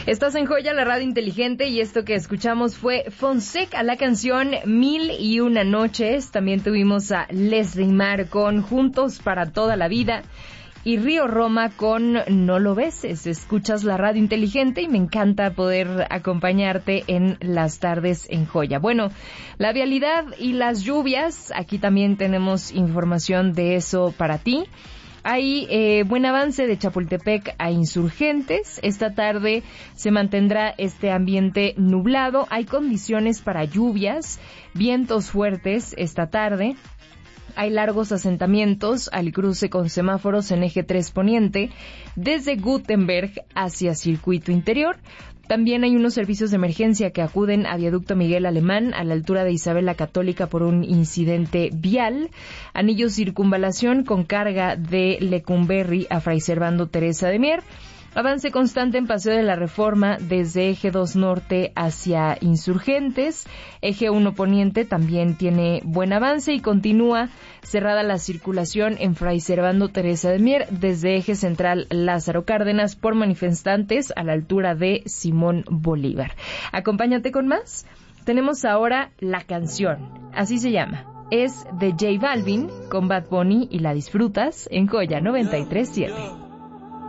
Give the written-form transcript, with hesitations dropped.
Estás en Joya, la radio inteligente, y esto que escuchamos fue Fonseca, la canción Mil y una noches. También tuvimos a Leslie Mar con Juntos para toda la vida y Río Roma con No lo beses. Escuchas la radio inteligente y me encanta poder acompañarte en las tardes en Joya. Bueno, la vialidad y las lluvias, aquí también tenemos información de eso para ti. Hay buen avance de Chapultepec a Insurgentes. Esta tarde se mantendrá este ambiente nublado. Hay condiciones para lluvias, vientos fuertes esta tarde. Hay largos asentamientos al cruce con semáforos en eje 3 poniente desde Gutenberg hacia Circuito Interior. También hay unos servicios de emergencia que acuden a Viaducto Miguel Alemán a la altura de Isabel la Católica por un incidente vial. Anillo circunvalación con carga de Lecumberri a Fray Servando Teresa de Mier. Avance constante en Paseo de la Reforma desde Eje 2 Norte hacia Insurgentes. Eje 1 Poniente también tiene buen avance y continúa cerrada la circulación en Fray Servando Teresa de Mier desde Eje Central Lázaro Cárdenas por manifestantes a la altura de Simón Bolívar. Acompáñate con más. Tenemos ahora La Canción, así se llama. Es de J Balvin con Bad Bunny y la disfrutas en Joya 93.7.